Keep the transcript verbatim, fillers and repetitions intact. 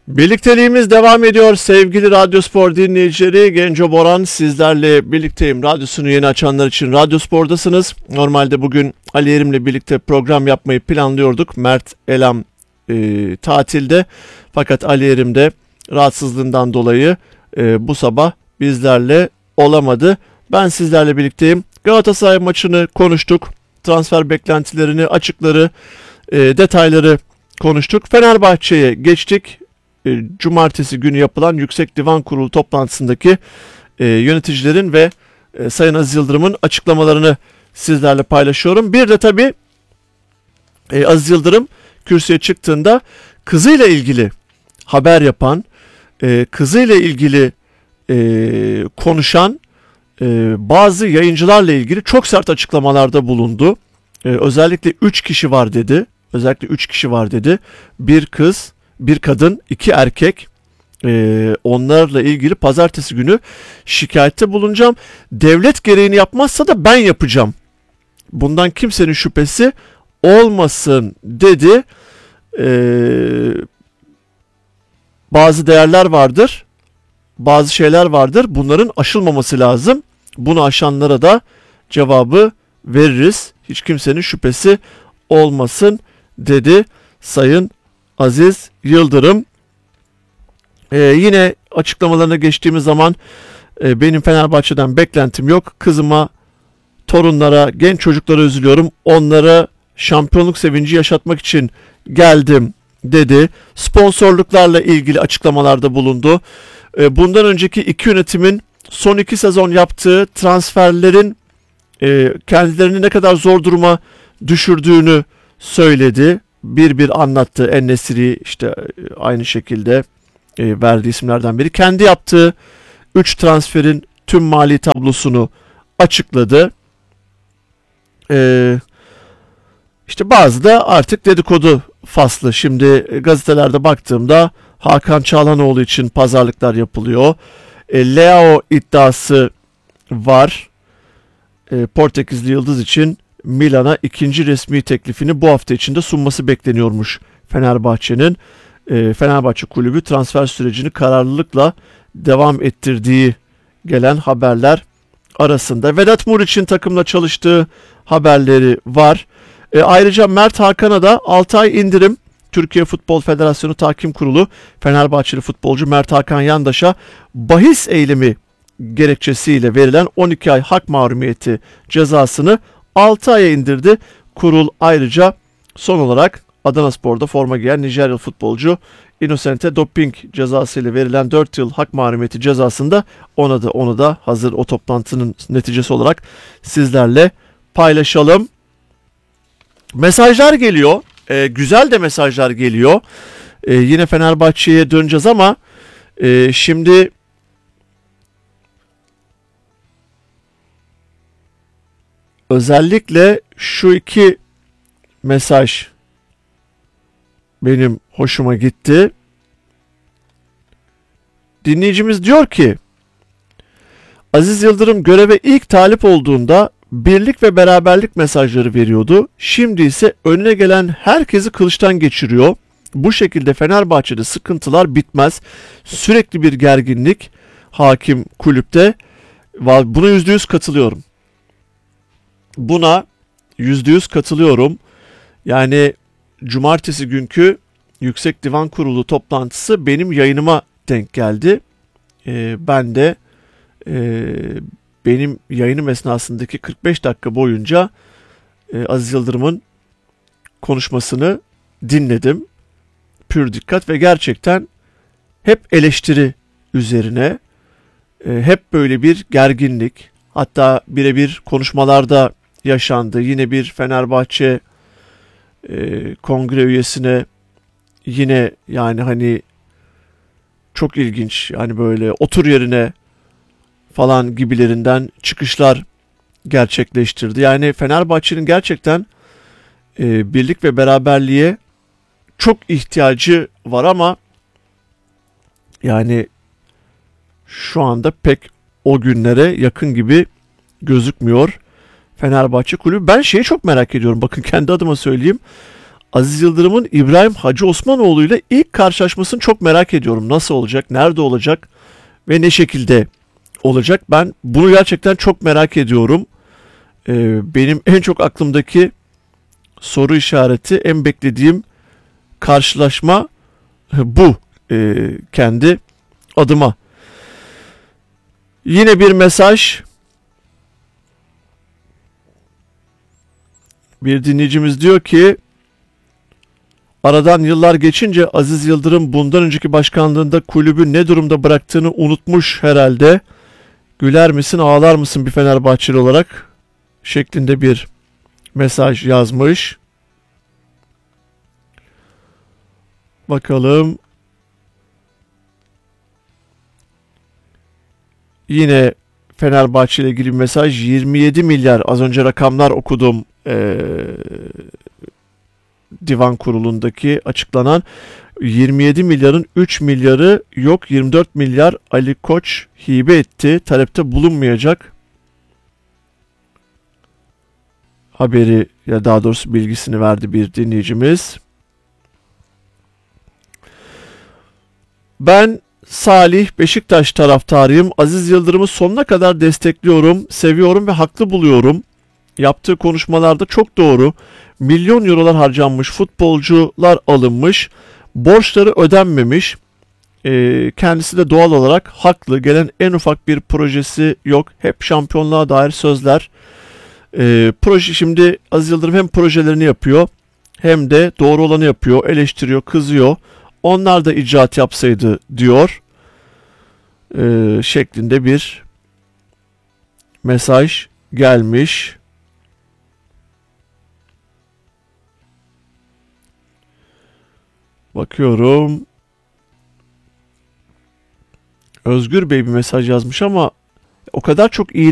Birlikteliğimiz devam ediyor sevgili Radyospor dinleyicileri. Genco Boran sizlerle birlikteyim. Radyosunu yeni açanlar için Radyospor'dasınız. Normalde bugün Ali Yerim'le birlikte program yapmayı planlıyorduk. Mert Elam e, tatilde, fakat Ali Yerim de rahatsızlığından dolayı e, bu sabah bizlerle olamadı. Ben sizlerle birlikteyim. Galatasaray maçını konuştuk. Transfer beklentilerini, açıkları, e, detayları konuştuk. Fenerbahçe'ye geçtik. Cumartesi günü yapılan Yüksek Divan Kurulu toplantısındaki e, yöneticilerin ve e, Sayın Aziz Yıldırım'ın açıklamalarını sizlerle paylaşıyorum. Bir de tabii e, Aziz Yıldırım kürsüye çıktığında kızıyla ilgili haber yapan, e, kızıyla ilgili e, konuşan e, bazı yayıncılarla ilgili çok sert açıklamalarda bulundu. E, özellikle üç kişi var dedi. Özellikle üç kişi var dedi. Bir kız, bir kadın, iki erkek. Ee, onlarla ilgili pazartesi günü şikayette bulunacağım. Devlet gereğini yapmazsa da ben yapacağım. Bundan kimsenin şüphesi olmasın dedi. Ee, bazı değerler vardır. Bazı şeyler vardır. Bunların aşılmaması lazım. Bunu aşanlara da cevabı veririz. Hiç kimsenin şüphesi olmasın dedi Sayın Aziz Yıldırım. Ee, yine açıklamalarına geçtiğimiz zaman e, benim Fenerbahçe'den beklentim yok. Kızıma, torunlara, genç çocuklara üzülüyorum. Onlara şampiyonluk sevinci yaşatmak için geldim dedi. Sponsorluklarla ilgili açıklamalarda bulundu. E, bundan önceki iki yönetimin son iki sezon yaptığı transferlerin e, kendilerini ne kadar zor duruma düşürdüğünü söyledi. Bir bir anlattı. En-Nesyri işte aynı şekilde e, verdiği isimlerden biri. Kendi yaptığı üç transferin tüm mali tablosunu açıkladı. E, işte bazı da artık dedikodu faslı. Şimdi gazetelerde baktığımda Hakan Çalhanoğlu için pazarlıklar yapılıyor. E, Leao iddiası var. E, Portekizli Yıldız için Milan'a ikinci resmi teklifini bu hafta içinde sunması bekleniyormuş Fenerbahçe'nin. E, Fenerbahçe kulübü transfer sürecini kararlılıkla devam ettirdiği gelen haberler arasında. Vedat Muriç'in takımla çalıştığı haberleri var. E, ayrıca Mert Hakan'a da altı ay indirim. Türkiye Futbol Federasyonu Tahkim Kurulu Fenerbahçeli futbolcu Mert Hakan Yandaş'a bahis eylemi gerekçesiyle verilen on iki ay hak mahrumiyeti cezasını altı aya indirdi. Kurul ayrıca son olarak Adanaspor'da forma giyen Nijeryalı futbolcu Innocent'e doping cezası ile verilen dört yıl hak mahrumiyeti cezasında ona da onu da hazır o toplantının neticesi olarak sizlerle paylaşalım. Mesajlar geliyor. Ee, güzel de mesajlar geliyor. Ee, yine Fenerbahçe'ye döneceğiz ama e, şimdi özellikle şu iki mesaj benim hoşuma gitti. Dinleyicimiz diyor ki, Aziz Yıldırım göreve ilk talip olduğunda birlik ve beraberlik mesajları veriyordu. Şimdi ise önüne gelen herkesi kılıçtan geçiriyor. Bu şekilde Fenerbahçe'de sıkıntılar bitmez. Sürekli bir gerginlik hakim kulüpte. Buna yüzde yüz katılıyorum. Buna yüzde yüz katılıyorum. Yani cumartesi günkü Yüksek Divan Kurulu toplantısı benim yayınıma denk geldi. Ee, ben de e, benim yayınım esnasındaki kırk beş dakika boyunca e, Aziz Yıldırım'ın konuşmasını dinledim. Pür dikkat ve gerçekten hep eleştiri üzerine, e, hep böyle bir gerginlik. Hatta birebir konuşmalarda yaşandı. Yine bir Fenerbahçe e, kongre üyesine yine yani hani çok ilginç yani böyle otur yerine falan gibilerinden çıkışlar gerçekleştirdi. Yani Fenerbahçe'nin gerçekten e, birlik ve beraberliğe çok ihtiyacı var ama yani şu anda pek o günlere yakın gibi gözükmüyor Fenerbahçe kulübü. Ben şeyi çok merak ediyorum. Bakın kendi adıma söyleyeyim. Aziz Yıldırım'ın İbrahim Hacı Osmanoğlu ile ilk karşılaşmasını çok merak ediyorum. Nasıl olacak, nerede olacak ve ne şekilde olacak? Ben bunu gerçekten çok merak ediyorum. Ee, benim en çok aklımdaki soru işareti, en beklediğim karşılaşma bu ee, kendi adıma. Yine bir mesaj. Bir dinleyicimiz diyor ki, aradan yıllar geçince Aziz Yıldırım bundan önceki başkanlığında kulübü ne durumda bıraktığını unutmuş herhalde. Güler misin, ağlar mısın bir Fenerbahçeli olarak şeklinde bir mesaj yazmış. Bakalım. Yine Fenerbahçe ile ilgili bir mesaj. yirmi yedi milyar, az önce rakamlar okudum. Ee, Divan Kurulu'ndaki açıklanan yirmi yedi milyarın üç milyarı yok, yirmi dört milyar Ali Koç hibe etti. Talepte bulunmayacak. Haberi, ya daha doğrusu bilgisini verdi bir dinleyicimiz. Ben Salih, Beşiktaş taraftarıyım. Aziz Yıldırım'ı sonuna kadar destekliyorum, seviyorum ve haklı buluyorum. Yaptığı konuşmalarda çok doğru. Milyon eurolar harcanmış, futbolcular alınmış, borçları ödenmemiş. Ee, kendisi de doğal olarak haklı. Gelen en ufak bir projesi yok. Hep şampiyonluğa dair sözler. Ee, proje şimdi Aziz Yıldırım hem projelerini yapıyor hem de doğru olanı yapıyor. Eleştiriyor, kızıyor. Onlar da icraat yapsaydı diyor. Ee, şeklinde bir mesaj gelmiş. Bakıyorum. Özgür Bey bir mesaj yazmış ama o kadar çok iyi